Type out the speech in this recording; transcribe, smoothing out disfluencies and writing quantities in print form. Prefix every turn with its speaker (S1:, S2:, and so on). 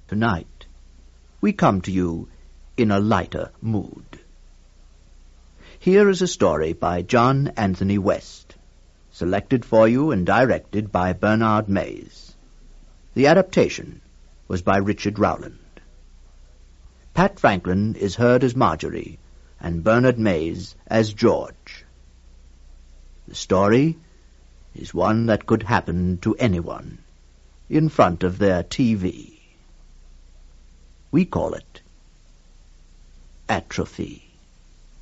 S1: Tonight, we come to you in a lighter mood. Here is a story by John Anthony West, selected for you and directed by Bernard Mays. The adaptation was by Richard Rowland. Pat Franklin is heard as Marjorie, and Bernard Mays as George. The story is one that could happen to anyone in front of their TV. We call it atrophy.